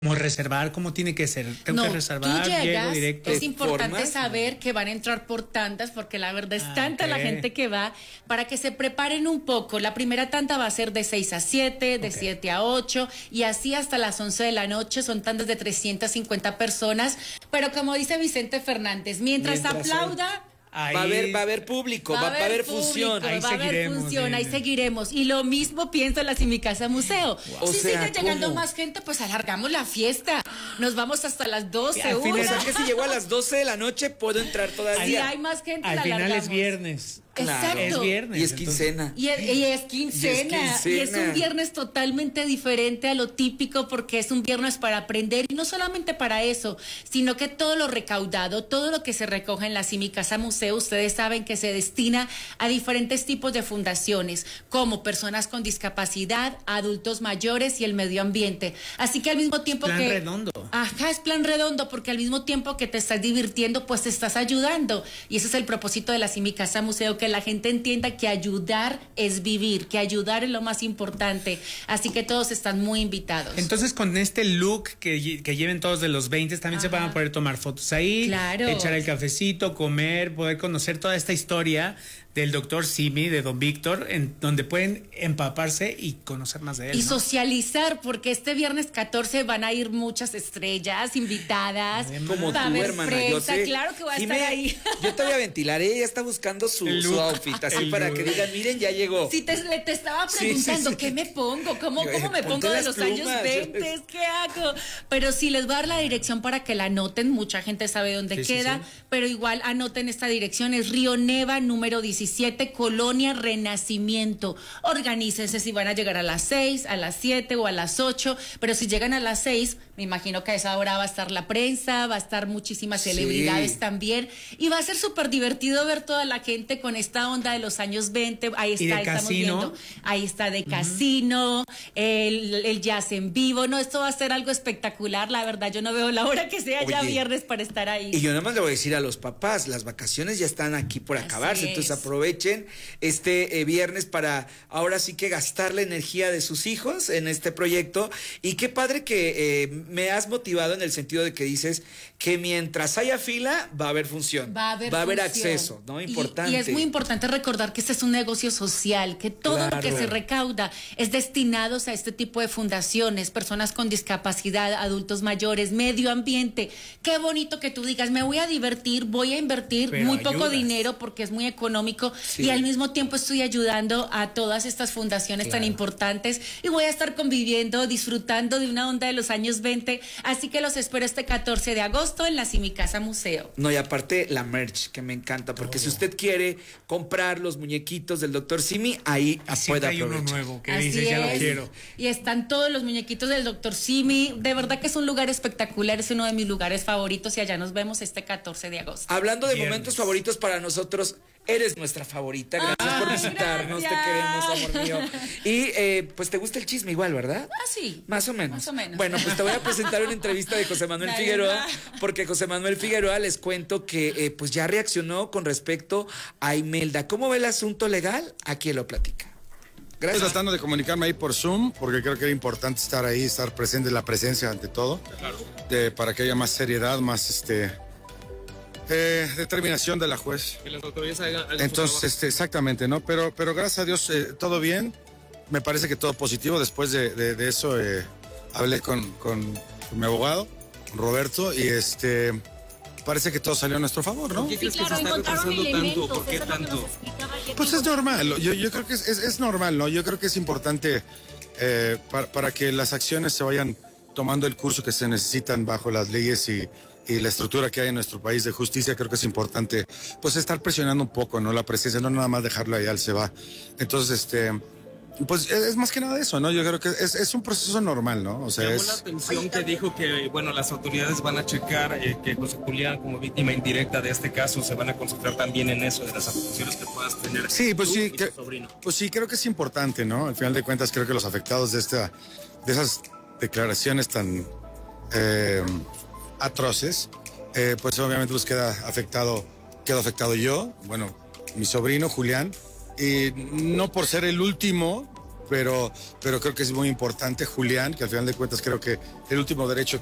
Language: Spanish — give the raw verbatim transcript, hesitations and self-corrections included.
¿Cómo reservar? ¿Cómo tiene que ser? ¿Tengo no, que reservar? Tú llegas, ¿Llego directo? es importante ¿Formas? saber que van a entrar por tandas, porque la verdad es Ah, tanta okay. la gente que va, para que se preparen un poco. La primera tanda va a ser de seis a siete, de okay. siete a ocho, y así hasta las once de la noche. Son tandas de trescientas cincuenta personas. Pero como dice Vicente Fernández, mientras, mientras aplauda... Él... Ahí, va a haber, va a haber público, va, va a haber público, función. Ahí va a haber función, ahí seguiremos. Y lo mismo pienso en la Simicasa Museo. Wow. Si o sea, sigue llegando ¿cómo? Más gente, pues alargamos la fiesta. Nos vamos hasta las doce. O sea, que si llego a las doce de la noche, puedo entrar todavía. Si hay más gente, al la final alargamos. Es viernes. Exacto. Es viernes. Y es quincena. Y es, y es quincena. Y es quincena. Y es un viernes totalmente diferente a lo típico, porque es un viernes para aprender. Y no solamente para eso, sino que todo lo recaudado, todo lo que se recoge en la Simicasa Museo, ustedes saben que se destina a diferentes tipos de fundaciones, como personas con discapacidad, adultos mayores y el medio ambiente. Así que al mismo tiempo plan que... Plan redondo. Ajá, es plan redondo, porque al mismo tiempo que te estás divirtiendo, pues te estás ayudando. Y ese es el propósito de la Simicasa Museo, que la gente entienda que ayudar es vivir, que ayudar es lo más importante. Así que todos están muy invitados. Entonces, con este look que, que lleven todos de los veinte, también Ajá. se van a poder tomar fotos ahí, claro. echar el cafecito, comer, poder conocer toda esta historia del doctor Simi, de don Víctor, en donde pueden empaparse y conocer más de él. Y ¿no? socializar, porque este viernes catorce van a ir muchas estrellas, invitadas. Como va tú, hermana. Fresa, yo sé, claro que va a Jimé, estar ahí. Yo te voy a ventilar, ella está buscando su, su outfit, así para look. Que digan, miren, ya llegó. Sí, te, te estaba preguntando, sí, sí, sí. ¿qué me pongo? ¿Cómo, cómo me pongo de los plumas. años veinte? ¿Qué hago? Pero sí, les voy a dar la dirección para que la anoten. Mucha gente sabe dónde sí, queda, sí, sí. pero igual anoten esta dirección. Es Río Neva, número diecisiete, Colonia Renacimiento. Organícense si van a llegar a las seis, a las siete o a las ocho, pero si llegan a las seis, me imagino que a esa hora va a estar la prensa, va a estar muchísimas celebridades sí. también, y va a ser súper divertido ver toda la gente con esta onda de los años veinte. Ahí está, estamos casino? viendo, ahí está de uh-huh. casino, el, el jazz en vivo. No, esto va a ser algo espectacular, la verdad. Yo no veo la hora que sea. Oye, ya viernes para estar ahí. Y yo nada más le voy a decir a los papás, las vacaciones ya están aquí por acabarse, entonces aprovechen este eh, viernes para ahora sí que gastar la energía de sus hijos en este proyecto. Y qué padre que eh, me has motivado en el sentido de que dices que mientras haya fila va a haber función, va a haber, va a haber función. acceso, ¿no? Importante. Y, y es muy importante recordar que este es un negocio social, que todo claro. lo que se recauda es destinado a este tipo de fundaciones, personas con discapacidad, adultos mayores, medio ambiente. Qué bonito que tú digas, me voy a divertir, voy a invertir Pero muy ayudas. poco dinero porque es muy económico sí. y al mismo tiempo estoy ayudando a todas estas fundaciones claro. tan importantes, y voy a estar conviviendo, disfrutando de una onda de los años veinte. Así que los espero este catorce de agosto en la Simicasa Museo. No, y aparte la merch, que me encanta, porque oh. si usted quiere comprar los muñequitos del doctor Simi, ahí puede hay aprovechar. Uno nuevo que Así dice, es. ya lo quiero. Y están todos los muñequitos del doctor Simi. De verdad que es un lugar espectacular, es uno de mis lugares favoritos, y allá nos vemos este catorce de agosto. Hablando de Viernes. momentos favoritos para nosotros, eres nuestra favorita. Gracias ah, por visitarnos, gracias. Te queremos, amor mío. Y eh, pues te gusta el chisme igual, ¿verdad? Ah, sí. Más o menos. Más o menos. Bueno, pues te voy a presentar una entrevista de José Manuel Dale, Figueroa, va. porque José Manuel Figueroa, les cuento que eh, pues ya reaccionó con respecto a Imelda. ¿Cómo ve el asunto legal? Aquí lo platica. Gracias. Estoy tratando de comunicarme ahí por Zoom, porque creo que era importante estar ahí, estar presente, la presencia ante todo, claro. de, para que haya más seriedad, más este... Eh, determinación de la juez. Que las autoridades hagan, hagan Entonces, este, exactamente, ¿no? Pero, pero gracias a Dios, eh, todo bien. Me parece que todo positivo. Después de, de, de eso, eh, hablé con, con, con mi abogado, Roberto, y este, parece que todo salió a nuestro favor, ¿no? ¿Por qué crees sí, que claro, se está retrasando tanto? ¿Por qué tanto? Pues es normal. Yo, yo creo que es, es, es normal, ¿no? Yo creo que es importante eh, para, para que las acciones se vayan tomando el curso que se necesitan bajo las leyes y y la estructura que hay en nuestro país de justicia. Creo que es importante pues estar presionando un poco, ¿no? La presencia, no nada más dejarlo ahí, al se va. Entonces, este, pues es, es más que nada eso, ¿no? Yo creo que es, es un proceso normal, ¿no? O sea, llamó es... la atención que dijo que, bueno, las autoridades van a checar eh, que José Julián, como víctima indirecta de este caso, se van a concentrar también en eso, de las acusaciones que puedas tener. Sí, pues tú sí, y que, tu sobrino. pues sí, creo que es importante, ¿no? Al final de cuentas, creo que los afectados de esta, de esas declaraciones tan eh, atroces, eh, pues obviamente pues queda afectado, quedo afectado yo, bueno, mi sobrino Julián, y no por ser el último, pero, pero creo que es muy importante, Julián, que al final de cuentas creo que el último derecho